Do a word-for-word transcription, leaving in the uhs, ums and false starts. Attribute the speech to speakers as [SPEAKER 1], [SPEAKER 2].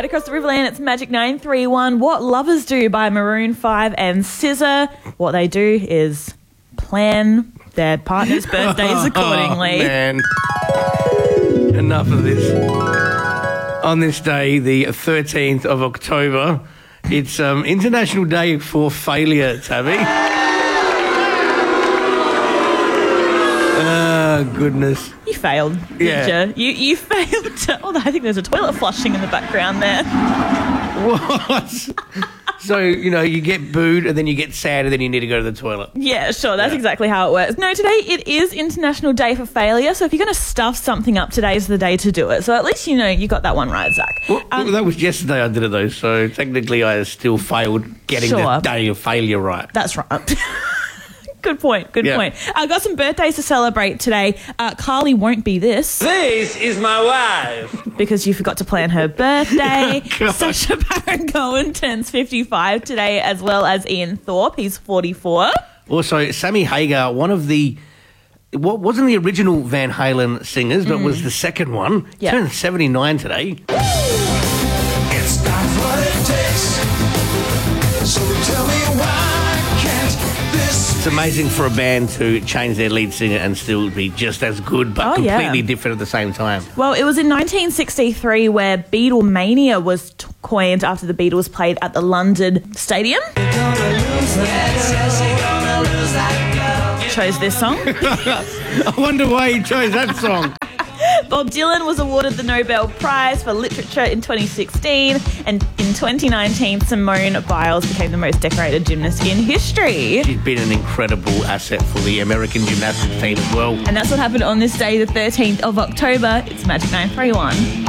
[SPEAKER 1] across the Riverland, it's Magic nine three one. What Lovers Do by Maroon five and S Z A. What they do is plan their partner's birthdays accordingly.
[SPEAKER 2] Oh, man. Enough of this. On this day, the thirteenth of October, it's um, International Day for Failure, Tabby. Oh, goodness.
[SPEAKER 1] You failed,
[SPEAKER 2] Yeah.
[SPEAKER 1] did you? You, you failed to... Oh, I think there's a toilet flushing in the background there.
[SPEAKER 2] What? So, you know, you get booed and then you get sad and then you need to go to the toilet.
[SPEAKER 1] Yeah, sure. That's
[SPEAKER 2] Yeah.
[SPEAKER 1] exactly how it works. No, today it is International Day for Failure. So if you're going to stuff something up, today's the day to do it. So at least you know you got that one right, Zach.
[SPEAKER 2] Well,
[SPEAKER 1] Um,
[SPEAKER 2] well, that was yesterday I did it, though, so technically I still failed getting
[SPEAKER 1] Sure.
[SPEAKER 2] the day of failure right.
[SPEAKER 1] That's right. Good point. Good
[SPEAKER 2] Yeah.
[SPEAKER 1] point. I've got some birthdays to celebrate today. Uh, Carly won't be this
[SPEAKER 3] This is my wife.
[SPEAKER 1] because you forgot to plan her birthday.
[SPEAKER 2] God.
[SPEAKER 1] Sacha Baron Cohen turns fifty-five today, as well as Ian Thorpe. He's forty-four.
[SPEAKER 2] Also, Sammy Hagar, one of the... What wasn't the original Van Halen singers, but was the second one.
[SPEAKER 1] Yeah.
[SPEAKER 2] Turned seventy-nine today.
[SPEAKER 4] It's not what it takes. So tell me why can't this
[SPEAKER 2] It's amazing for a band to change their lead singer and still be just as good, but
[SPEAKER 1] Oh, yeah.
[SPEAKER 2] completely different at the same time.
[SPEAKER 1] Well, it was in nineteen sixty-three where Beatlemania was t- coined after the Beatles played at the London Stadium. Chose this song.
[SPEAKER 2] I wonder why he chose that song.
[SPEAKER 1] Bob Dylan was awarded the Nobel Prize for Literature in twenty sixteen, and in twenty nineteen, Simone Biles became the most decorated gymnast in history.
[SPEAKER 2] She's been an incredible asset for the American gymnastics team as well.
[SPEAKER 1] And that's what happened on this day, the thirteenth of October. It's Magic nine three one.